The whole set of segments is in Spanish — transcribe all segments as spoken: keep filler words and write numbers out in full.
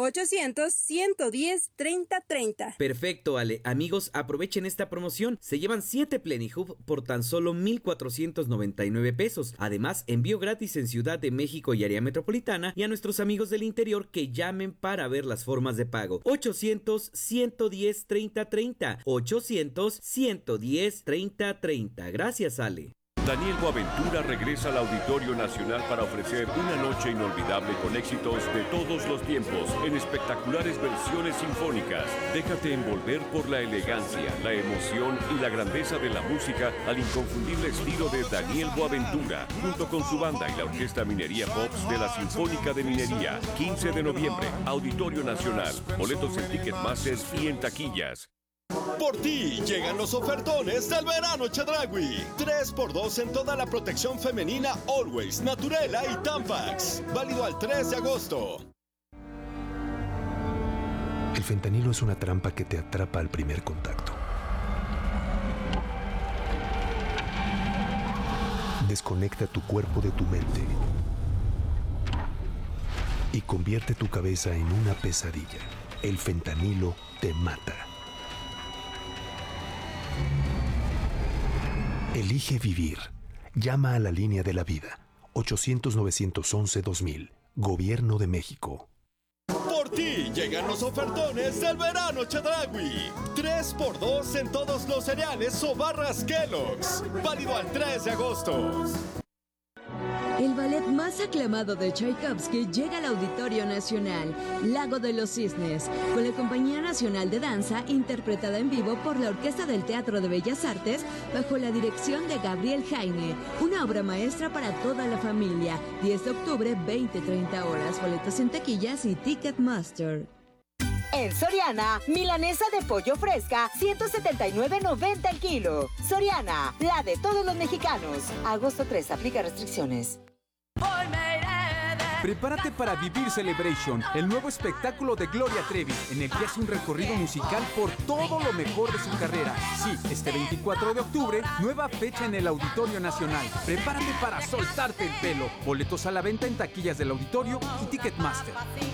ochocientos, ciento diez, treinta treinta. Perfecto, Ale. Amigos, aprovechen esta promoción. Se llevan siete Plenihub por tan solo mil cuatrocientos noventa y nueve pesos. Además, envío gratis en Ciudad de México y área metropolitana, y a nuestros amigos del interior que llamen para ver las formas de pago. ochocientos, ciento diez, treinta treinta. ochocientos, ciento diez, treinta treinta. Gracias, Ale. Daniel Boaventura regresa al Auditorio Nacional para ofrecer una noche inolvidable con éxitos de todos los tiempos en espectaculares versiones sinfónicas. Déjate envolver por la elegancia, la emoción y la grandeza de la música al inconfundible estilo de Daniel Boaventura, junto con su banda y la Orquesta Minería Pops de la Sinfónica de Minería. quince de noviembre, Auditorio Nacional. Boletos en Ticketmaster y en taquillas. Por ti llegan los ofertones del verano Chedraui. tres por dos en toda la protección femenina Always, Naturela y Tampax. Válido al tres de agosto. El fentanilo es una trampa que te atrapa al primer contacto. Desconecta tu cuerpo de tu mente y convierte tu cabeza en una pesadilla. El fentanilo te mata. Elige vivir. Llama a la línea de la vida. ochocientos, novecientos once, dos mil. Gobierno de México. Por ti llegan los ofertones del verano Chedraui. tres por dos en todos los cereales o barras Kellogg's. Válido al tres de agosto. El ballet más aclamado de Tchaikovsky llega al Auditorio Nacional, Lago de los Cisnes, con la Compañía Nacional de Danza, interpretada en vivo por la Orquesta del Teatro de Bellas Artes, bajo la dirección de Gabriel Jaime. Una obra maestra para toda la familia. diez de octubre, veinte treinta horas. Boletos en taquillas y Ticketmaster. En Soriana, milanesa de pollo fresca, ciento setenta y nueve noventa el kilo. Soriana, la de todos los mexicanos. Agosto tres, aplica restricciones. Prepárate para vivir Celebration, el nuevo espectáculo de Gloria Trevi, en el que hace un recorrido musical por todo lo mejor de su carrera. Sí, este veinticuatro de octubre, nueva fecha en el Auditorio Nacional. Prepárate para soltarte el pelo. Boletos a la venta en taquillas del auditorio y Ticketmaster.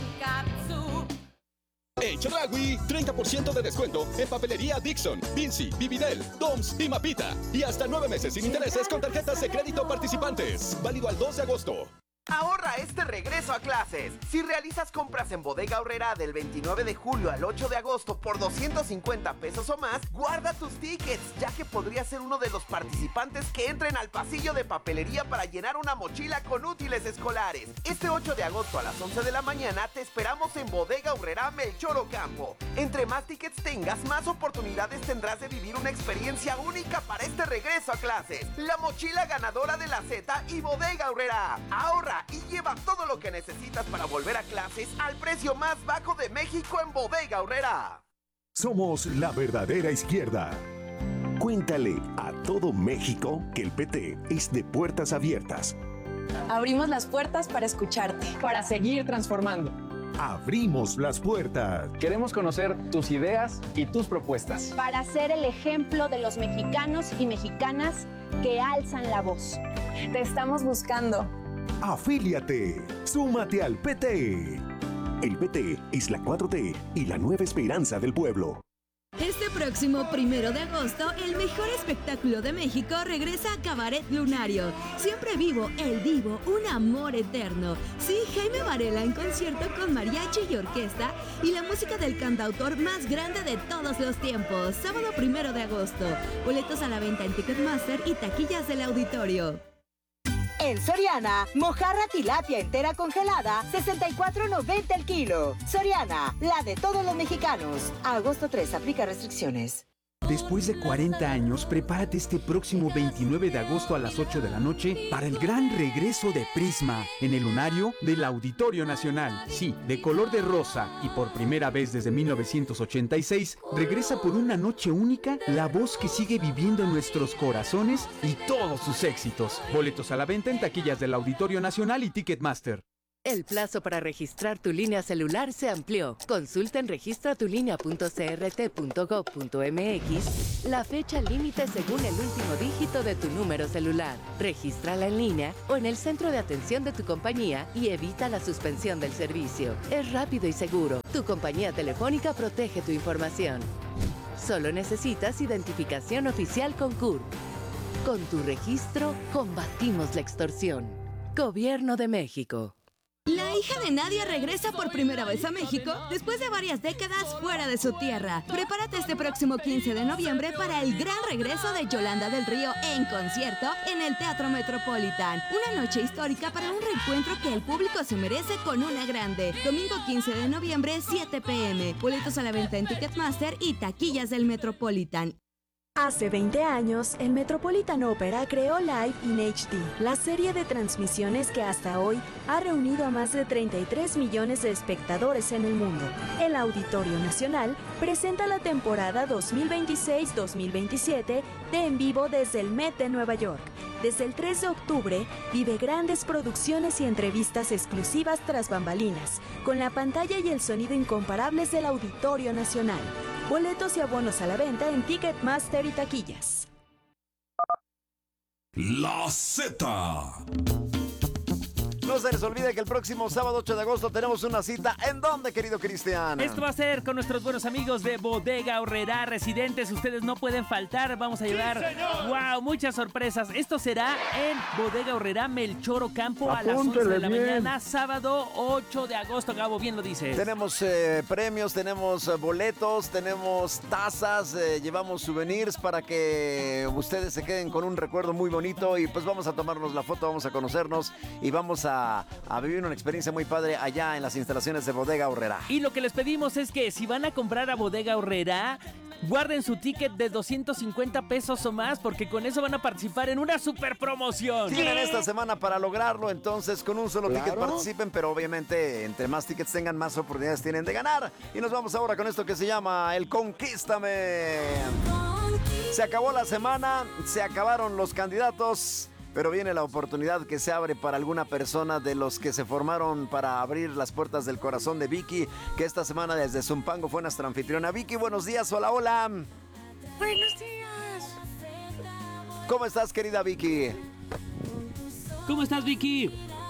En Chedraui, treinta por ciento de descuento en papelería Dixon, Vinci, Vividel, Doms y Mapita. Y hasta nueve meses sin intereses con tarjetas de crédito participantes. Válido al dos de agosto. Ahorra este regreso a clases. Si realizas compras en Bodega Aurrerá del veintinueve de julio al ocho de agosto por doscientos cincuenta pesos o más, guarda tus tickets, ya que podrías ser uno de los participantes que entren al pasillo de papelería para llenar una mochila con útiles escolares. Este ocho de agosto a las once de la mañana te esperamos en Bodega Aurrerá Melchor Ocampo. Entre más tickets tengas, más oportunidades tendrás de vivir una experiencia única para este regreso a clases. La mochila ganadora de la Z y Bodega Aurrerá. Ahorra y lleva todo lo que necesitas para volver a clases al precio más bajo de México en Bodega Aurrerá. Somos la verdadera izquierda. Cuéntale a todo México que el P T es de puertas abiertas. Abrimos las puertas para escucharte, para seguir transformando. Abrimos las puertas. Queremos conocer tus ideas y tus propuestas. Para ser el ejemplo de los mexicanos y mexicanas que alzan la voz. Te estamos buscando. Afíliate, súmate al P T. El P T es la cuatro T y la nueva esperanza del pueblo. Este próximo primero de agosto, el mejor espectáculo de México regresa a Cabaret Lunario. Siempre vivo, el divo, un amor eterno. Sí, Jaime Varela en concierto con mariachi y orquesta y la música del cantautor más grande de todos los tiempos. Sábado primero de agosto. Boletos a la venta en Ticketmaster y taquillas del auditorio. En Soriana, mojarra tilapia entera congelada, sesenta y cuatro noventa el kilo. Soriana, la de todos los mexicanos. Agosto tres, aplica restricciones. Después de cuarenta años, prepárate este próximo veintinueve de agosto a las ocho de la noche para el gran regreso de Prisma en el lunario del Auditorio Nacional. Sí, de color de rosa y por primera vez desde mil novecientos ochenta y seis, regresa por una noche única la voz que sigue viviendo en nuestros corazones y todos sus éxitos. Boletos a la venta en taquillas del Auditorio Nacional y Ticketmaster. El plazo para registrar tu línea celular se amplió. Consulta en registra tu línea punto c r t punto gov punto m x la fecha límite según el último dígito de tu número celular. Regístrala en línea o en el centro de atención de tu compañía y evita la suspensión del servicio. Es rápido y seguro. Tu compañía telefónica protege tu información. Solo necesitas identificación oficial con C U R. Con tu registro, combatimos la extorsión. Gobierno de México. La hija de Nadia regresa por primera vez a México después de varias décadas fuera de su tierra. Prepárate este próximo quince de noviembre para el gran regreso de Yolanda del Río en concierto en el Teatro Metropolitan. Una noche histórica para un reencuentro que el público se merece con una grande. Domingo quince de noviembre, siete p m Boletos a la venta en Ticketmaster y taquillas del Metropolitan. Hace veinte años, el Metropolitan Opera creó Live in H D, la serie de transmisiones que hasta hoy ha reunido a más de treinta y tres millones de espectadores en el mundo. El Auditorio Nacional presenta la temporada dos mil veintiséis dos mil veintisiete de En Vivo desde el Met de Nueva York. Desde el tres de octubre, vive grandes producciones y entrevistas exclusivas tras bambalinas, con la pantalla y el sonido incomparables del Auditorio Nacional. Boletos y abonos a la venta en Ticketmaster y taquillas. La Z. No se les olvide que el próximo sábado ocho de agosto tenemos una cita. ¿En dónde, querido Cristian? Esto va a ser con nuestros buenos amigos de Bodega Aurrerá Residentes. Ustedes no pueden faltar. Vamos a llevar, ¡sí, wow, muchas sorpresas! Esto será en Bodega Aurrerá Melchor Ocampo a las once de la bien. mañana, sábado ocho de agosto. Gabo, bien lo dices. Tenemos eh, premios, tenemos eh, boletos, tenemos tazas, eh, llevamos souvenirs para que ustedes se queden con un recuerdo muy bonito. Y pues vamos a tomarnos la foto, vamos a conocernos y vamos a A, a vivir una experiencia muy padre allá en las instalaciones de Bodega Aurrerá. Y lo que les pedimos es que si van a comprar a Bodega Aurrerá, guarden su ticket de doscientos cincuenta pesos o más, porque con eso van a participar en una super promoción. Tienen esta semana para lograrlo, entonces con un solo ¿Claro? ticket participen, pero obviamente entre más tickets tengan, más oportunidades tienen de ganar. Y nos vamos ahora con esto que se llama el Conquístame. Se acabó la semana, se acabaron los candidatos, pero viene la oportunidad que se abre para alguna persona de los que se formaron para abrir las puertas del corazón de Vicky, que esta semana desde Zumpango fue nuestra anfitriona. Vicky, buenos días, hola, hola. Buenos días. ¿Cómo estás, querida Vicky? ¿Cómo estás, Vicky?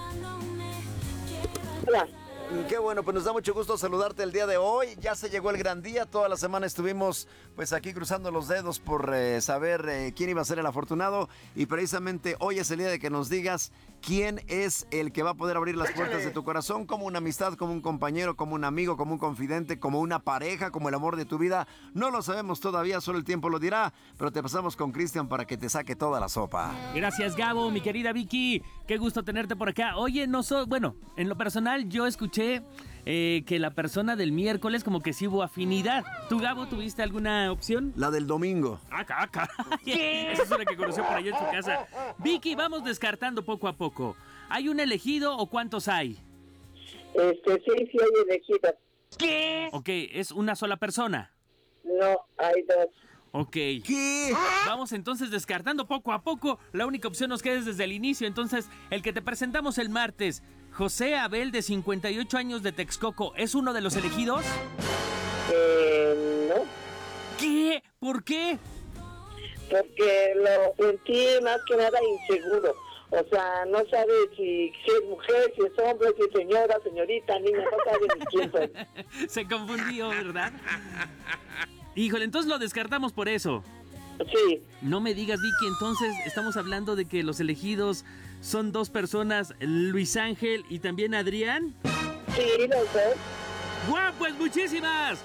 Hola. Qué bueno, pues nos da mucho gusto saludarte el día de hoy. Ya se llegó el gran día, toda la semana estuvimos pues aquí cruzando los dedos por eh, saber eh, quién iba a ser el afortunado, y precisamente hoy es el día de que nos digas quién es el que va a poder abrir las puertas de tu corazón, como una amistad, como un compañero, como un amigo, como un confidente, como una pareja, como el amor de tu vida. No lo sabemos todavía, solo el tiempo lo dirá, pero te pasamos con Cristian para que te saque toda la sopa. Gracias, Gabo, mi querida Vicky, qué gusto tenerte por acá. Oye, no soy, bueno, en lo personal yo escuché eh, que la persona del miércoles como que sí hubo afinidad. ¿Tú, Gabo, tuviste alguna opción? La del domingo. Ah, caca. Esa es una que conoció por allá en su casa. Vicky, vamos descartando poco a poco. ¿Hay un elegido o cuántos hay? Este, sí, sí hay elegido. ¿Qué? Ok, ¿es una sola persona? No, hay dos. Ok. ¿Qué? Vamos entonces descartando poco a poco. La única opción nos queda desde el inicio. Entonces, el que te presentamos el martes, José Abel, de cincuenta y ocho años, de Texcoco, ¿es uno de los elegidos? Eh, no. ¿Qué? ¿Por qué? Porque lo sentí más que nada inseguro. O sea, no sabe si, si es mujer, si es hombre, si es señora, señorita, niña, no sabe ni quién soy. Se confundió, ¿verdad? Híjole, entonces lo descartamos por eso. Sí. No me digas, Vicky, entonces estamos hablando de que los elegidos son dos personas, Luis Ángel y también Adrián. Sí, los dos. ¡Guau! Pues muchísimas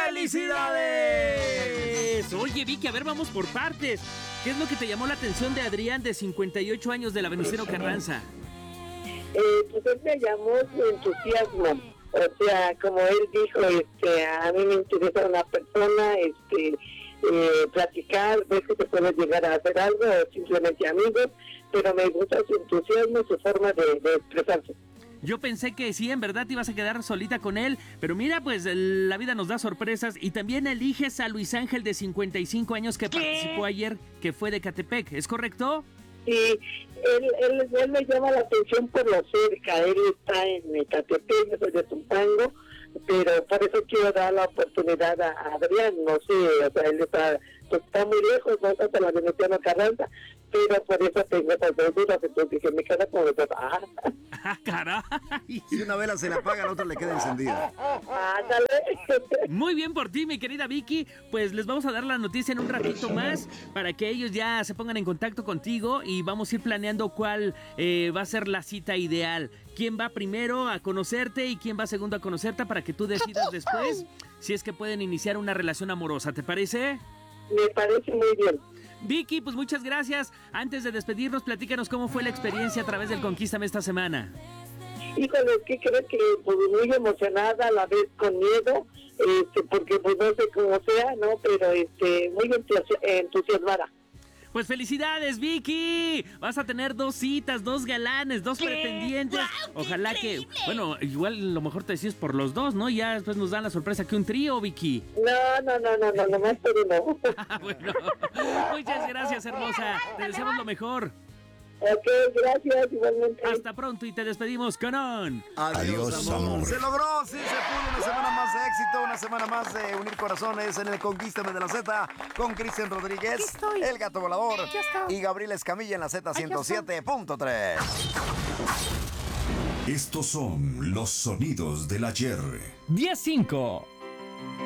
¡felicidades! Oye, Vicky, a ver, vamos por partes. ¿Qué es lo que te llamó la atención de Adrián, de cincuenta y ocho años, de la Venustiano Carranza? Eh, pues él me llamó su entusiasmo. O sea, como él dijo, este, a mí me interesa una persona, este, eh, platicar, ves que se puede llegar a hacer algo, o simplemente amigos, pero me gusta su entusiasmo, su forma de, de expresarse. Yo pensé que sí, en verdad te ibas a quedar solita con él, pero mira, pues la vida nos da sorpresas. Y también eliges a Luis Ángel, de cincuenta y cinco años, que ¿Qué? participó ayer, que fue de Catepec, ¿es correcto? sí, él, él, él me llama la atención por lo cerca, él está en Ecatepec, yo soy de Zumpango, pero por eso quiero dar la oportunidad a, a Adrián, no sé, o sea, él está, pues, está muy lejos, no está la Venustiano Carranza, pero por eso tengo esas dos dudas, entonces dije, me queda como de ah. ¡Ah, caray! Si una vela se le apaga, la otra le queda encendida. Ándale. Muy bien por ti, mi querida Vicky. Pues les vamos a dar la noticia en un ratito más para que ellos ya se pongan en contacto contigo y vamos a ir planeando cuál eh, va a ser la cita ideal. ¿Quién va primero a conocerte y quién va segundo a conocerte para que tú decidas después si es que pueden iniciar una relación amorosa? ¿Te parece? Me parece muy bien. Vicky, pues muchas gracias. Antes de despedirnos, platícanos cómo fue la experiencia a través del Conquístame esta semana. Híjole, ¿qué crees? Que pues, muy emocionada, a la vez con miedo, este, porque pues no sé cómo sea, ¿no? Pero este, muy entusiasmada. Pues felicidades, Vicky. Vas a tener dos citas, dos galanes, dos ¿Qué? pretendientes. Wow, Ojalá increíble. que, bueno, igual lo mejor te decides por los dos, ¿no? Ya después nos dan la sorpresa que un trío, Vicky. No, no, no, no, no, nomás por uno. Bueno, muchas gracias, hermosa. Te deseamos lo mejor. Ok, gracias, igualmente. Hasta pronto y te despedimos con un... Adiós, Adiós amor. amor. Se logró, sí se pudo. Una semana más de éxito, una semana más de unir corazones en el Conquístame de la Z con Cristian Rodríguez, el Gato Volador y Gabriel Escamilla en la Z ciento siete punto tres. Estos son los sonidos del ayer. diez cinco.